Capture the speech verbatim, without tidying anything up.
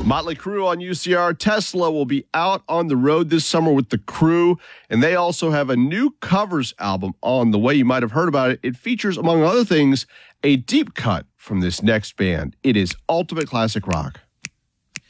Motley Crue on U C R. Tesla will be out on the road this summer with the Crew, and they also have a new covers album on the way. You might have heard about it. It features, among other things, a deep cut from this next band. It is ultimate classic rock.